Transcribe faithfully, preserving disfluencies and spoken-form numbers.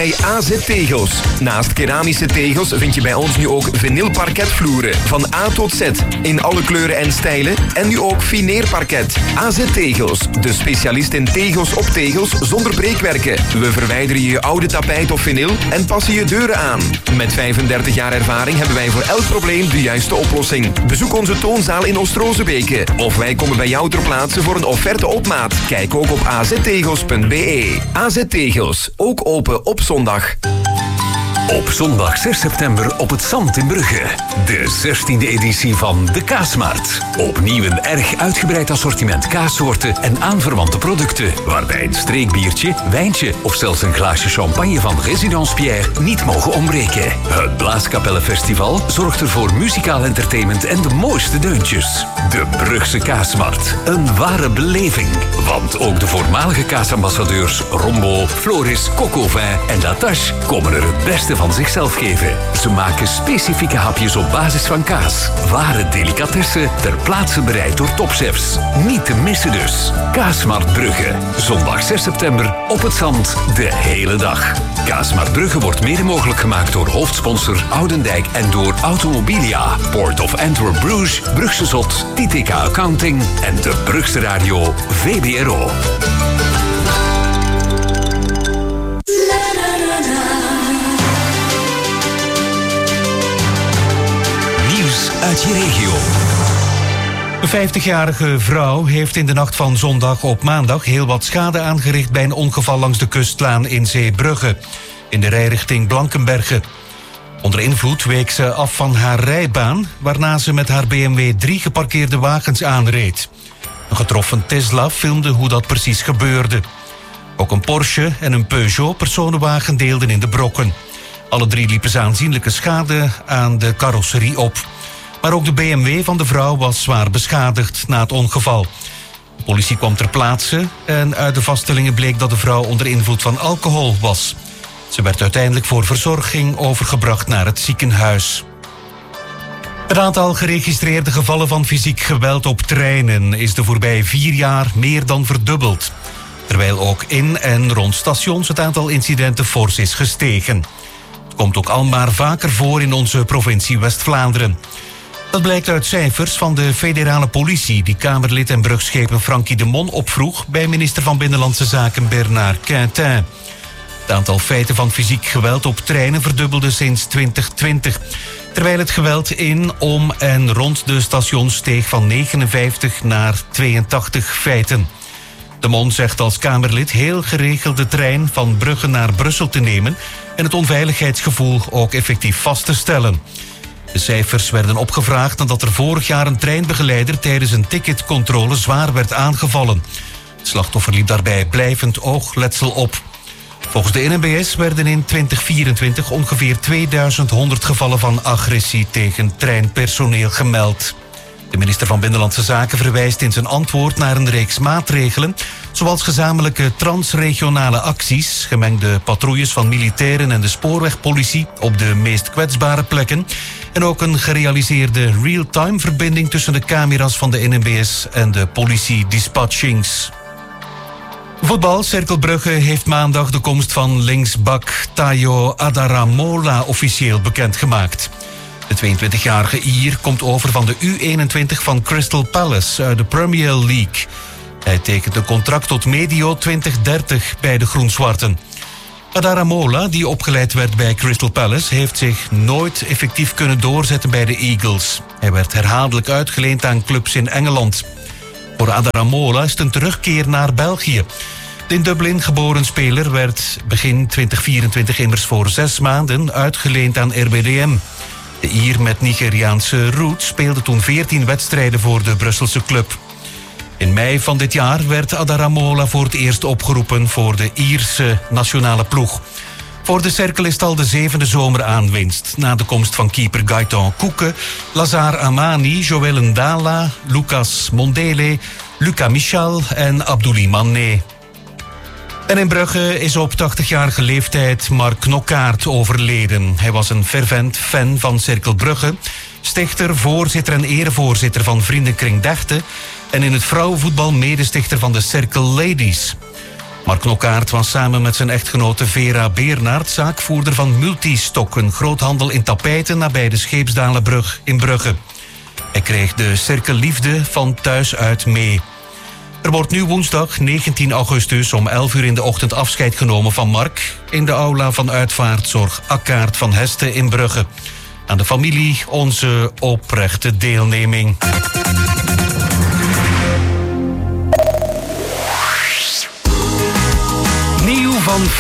bij A Z Tegels. Naast keramische tegels vind je bij ons nu ook vinylparketvloeren. Van A tot Z. In alle kleuren en stijlen. En nu ook fineerparket. A Z Tegels. De specialist in tegels op tegels zonder breekwerken. We verwijderen je oude tapijt of vinyl en passen je deuren aan. Met vijfendertig jaar ervaring hebben wij voor elk probleem de juiste oplossing. Bezoek onze toonzaal in Oost-Rozebeke. Of wij komen bij jou ter plaatse voor een offerte op maat. Kijk ook op a z tegels punt b e. A Z Tegels. Ook open op zondag. Op zondag zes september op het Zand in Brugge. De zestiende editie van de Kaasmarkt. Opnieuw een erg uitgebreid assortiment kaassoorten en aanverwante producten. Waarbij een streekbiertje, wijntje of zelfs een glaasje champagne van Résidence Pierre niet mogen ontbreken. Het Blaaskapellenfestival zorgt er voor muzikaal entertainment en de mooiste deuntjes. De Brugse Kaasmarkt. Een ware beleving. Want ook de voormalige kaasambassadeurs Rombo, Floris, Cocovin en Latache komen er het beste van zichzelf geven. Ze maken specifieke hapjes op basis van kaas. Ware delicatessen ter plaatse bereid door topchefs. Niet te missen dus. Kaasmarkt Brugge. Zondag zes september op het Zand de hele dag. Kaasmarkt Brugge wordt mede mogelijk gemaakt door hoofdsponsor Oudendijk en door Automobilia, Port of Antwerp Bruges, Brugse Zot, T T K Accounting en de Brugse Radio V B R O. Uit je regio. Een vijftigjarige vrouw heeft in de nacht van zondag op maandag heel wat schade aangericht bij een ongeval langs de kustlaan in Zeebrugge, in de rijrichting Blankenberge. Onder invloed week ze af van haar rijbaan, waarna ze met haar B M W drie geparkeerde wagens aanreed. Een getroffen Tesla filmde hoe dat precies gebeurde. Ook een Porsche en een Peugeot personenwagen deelden in de brokken. Alle drie liepen ze aanzienlijke schade aan de carrosserie op. Maar ook de B M W van de vrouw was zwaar beschadigd na het ongeval. De politie kwam ter plaatse en uit de vaststellingen bleek dat de vrouw onder invloed van alcohol was. Ze werd uiteindelijk voor verzorging overgebracht naar het ziekenhuis. Het aantal geregistreerde gevallen van fysiek geweld op treinen is de voorbije vier jaar meer dan verdubbeld. Terwijl ook in en rond stations het aantal incidenten fors is gestegen. Het komt ook al maar vaker voor in onze provincie West-Vlaanderen. Dat blijkt uit cijfers van de federale politie, die Kamerlid en brugschepen Frankie de Mon opvroeg bij minister van Binnenlandse Zaken Bernard Quintin. Het aantal feiten van fysiek geweld op treinen verdubbelde sinds twintig twintig. Terwijl het geweld in, om en rond de stations steeg van negenenvijftig naar tweeëntachtig feiten. De Mon zegt als Kamerlid heel geregeld de trein van Brugge naar Brussel te nemen en het onveiligheidsgevoel ook effectief vast te stellen. De cijfers werden opgevraagd nadat er vorig jaar een treinbegeleider tijdens een ticketcontrole zwaar werd aangevallen. Het slachtoffer liep daarbij blijvend oogletsel op. Volgens de N M B S werden in twintig vierentwintig ongeveer tweeduizend honderd gevallen van agressie tegen treinpersoneel gemeld. De minister van Binnenlandse Zaken verwijst in zijn antwoord naar een reeks maatregelen, zoals gezamenlijke transregionale acties, gemengde patrouilles van militairen en de spoorwegpolitie op de meest kwetsbare plekken en ook een gerealiseerde real-time verbinding tussen de camera's van de N M B S en de politie-dispatchings. Voetbal, Cercle Brugge heeft maandag de komst van linksbak Tayo Adaramola officieel bekendgemaakt. De tweeëntwintigjarige Ier komt over van de U eenentwintig van Crystal Palace uit de Premier League. Hij tekent een contract tot medio twintig dertig bij de Groen-Zwarten. Adaramola, die opgeleid werd bij Crystal Palace, heeft zich nooit effectief kunnen doorzetten bij de Eagles. Hij werd herhaaldelijk uitgeleend aan clubs in Engeland. Voor Adaramola is het een terugkeer naar België. De in Dublin geboren speler werd begin twintig vierentwintig immers voor zes maanden uitgeleend aan R B D M. De Ier met Nigeriaanse roots speelde toen veertien wedstrijden voor de Brusselse club. In mei van dit jaar werd Adaramola voor het eerst opgeroepen voor de Ierse nationale ploeg. Voor de Cercle is het al de zevende zomeraanwinst, na de komst van keeper Gaëtan Koeke, Lazare Amani, Joël Ndala, Lucas Mondele, Luca Michal en Abdoulaye Mané. En in Brugge is op tachtigjarige leeftijd Mark Knokkaert overleden. Hij was een fervent fan van Cercle Brugge, stichter, voorzitter en erevoorzitter van Vriendenkring Dechte en in het vrouwenvoetbal medestichter van de Cercle Ladies. Mark Knokkaert was samen met zijn echtgenote Vera Beernaert zaakvoerder van Multistok, een groothandel in tapijten nabij de Scheepsdalenbrug in Brugge. Hij kreeg de cirkel liefde van thuis uit mee. Er wordt nu woensdag negentien augustus om elf uur in de ochtend afscheid genomen van Mark in de aula van uitvaartzorg Akkaert van Heste in Brugge. Aan de familie onze oprechte deelneming. Nieuw van